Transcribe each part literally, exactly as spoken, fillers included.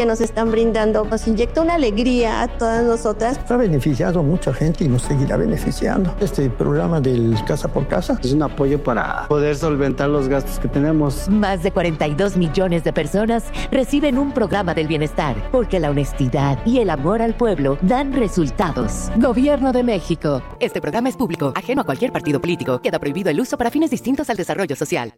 que nos están brindando nos inyecta una alegría a todas nosotras. Ha beneficiado a mucha gente y nos seguirá beneficiando. Este programa del Casa por Casa es un apoyo para poder solventar los gastos que tenemos. Más de cuarenta y dos millones de personas reciben un programa del bienestar, porque la honestidad y el amor al pueblo dan resultados. Gobierno de México. Este programa es público, ajeno a cualquier partido político. Queda prohibido el uso para fines distintos al desarrollo social.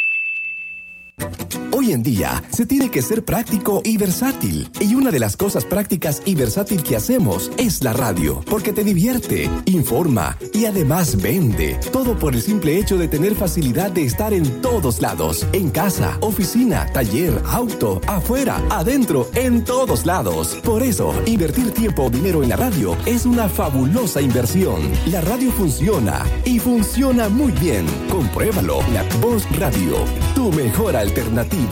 Hoy en día se tiene que ser práctico y versátil. Y una de las cosas prácticas y versátil que hacemos es la radio, porque te divierte, informa y además vende. Todo por el simple hecho de tener facilidad de estar en todos lados. En casa, oficina, taller, auto, afuera, adentro, en todos lados. Por eso, invertir tiempo o dinero en la radio es una fabulosa inversión. La radio funciona y funciona muy bien. Compruébalo. La Voz Radio, tu mejor alternativa.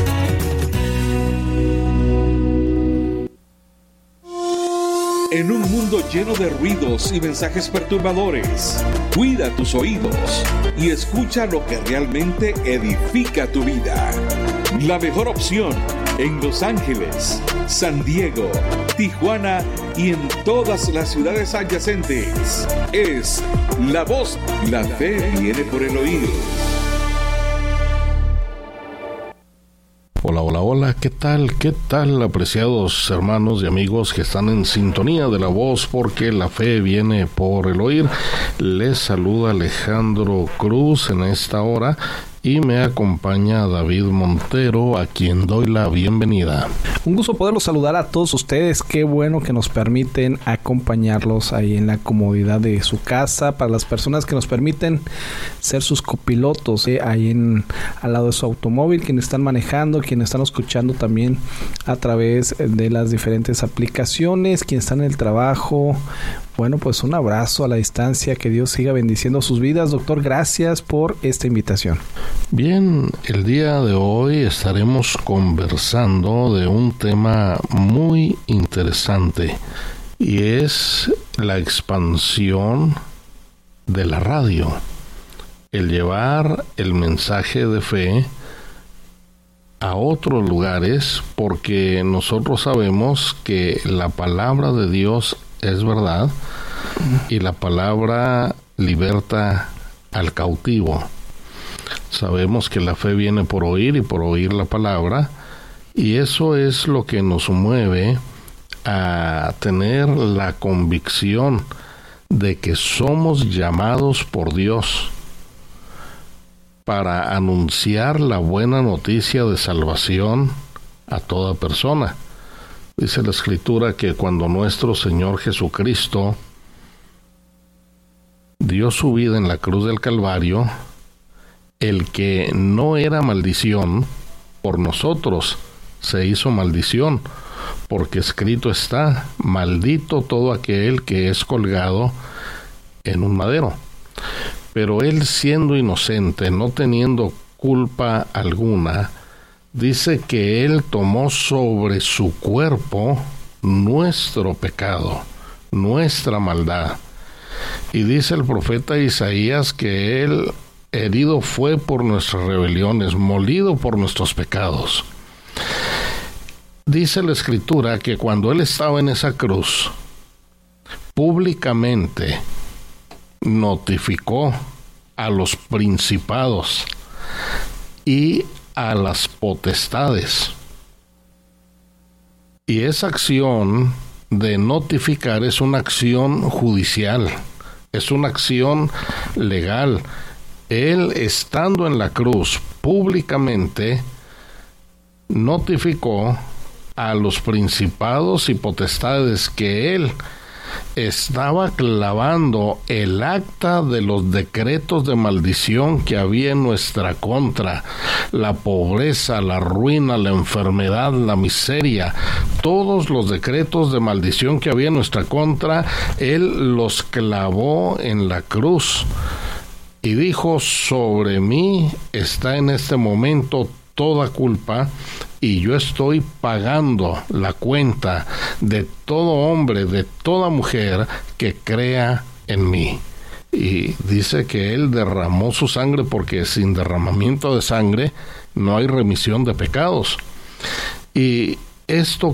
En un mundo lleno de ruidos y mensajes perturbadores, cuida tus oídos y escucha lo que realmente edifica tu vida. La mejor opción en Los Ángeles, San Diego, Tijuana y en todas las ciudades adyacentes es La Voz. La fe viene por el oído. Hola, hola, hola, ¿qué tal? ¿Qué tal, apreciados hermanos y amigos que están en sintonía de La Voz? Porque la fe viene por el oír. Les saluda Alejandro Cruz en esta hora y me acompaña David Montero, a quien doy la bienvenida. Un gusto poderlos saludar a todos ustedes. Qué bueno que nos permiten acompañarlos ahí en la comodidad de su casa. Para las personas que nos permiten ser sus copilotos, ¿eh? ahí en, al lado de su automóvil, quienes están manejando, quienes están escuchando también a través de las diferentes aplicaciones, quienes están en el trabajo. Bueno, pues un abrazo a la distancia, que Dios siga bendiciendo sus vidas. Doctor, gracias por esta invitación. Bien, el día de hoy estaremos conversando de un tema muy interesante y es la expansión de la radio, el llevar el mensaje de fe a otros lugares, porque nosotros sabemos que la palabra de Dios es verdad y la palabra liberta al cautivo. Sabemos que la fe viene por oír y por oír la palabra, y eso es lo que nos mueve a tener la convicción de que somos llamados por Dios para anunciar la buena noticia de salvación a toda persona. Dice la Escritura que cuando nuestro Señor Jesucristo dio su vida en la cruz del Calvario, el que no era maldición, por nosotros se hizo maldición, porque escrito está: maldito todo aquel que es colgado en un madero. Pero él, siendo inocente, no teniendo culpa alguna, dice que él tomó sobre su cuerpo nuestro pecado, nuestra maldad. Y dice el profeta Isaías que él herido fue por nuestras rebeliones, molido por nuestros pecados. Dice la Escritura que cuando él estaba en esa cruz, públicamente notificó a los principados y a las potestades. Y esa acción de notificar es una acción judicial, es una acción legal. Él, estando en la cruz públicamente, notificó a los principados y potestades que él estaba clavando el acta de los decretos de maldición que había en nuestra contra, la pobreza, la ruina, la enfermedad, la miseria, todos los decretos de maldición que había en nuestra contra, él los clavó en la cruz y dijo: sobre mí está en este momento toda culpa, y yo estoy pagando la cuenta de todo hombre, de toda mujer que crea en mí. Y dice que él derramó su sangre, porque sin derramamiento de sangre no hay remisión de pecados. Y esto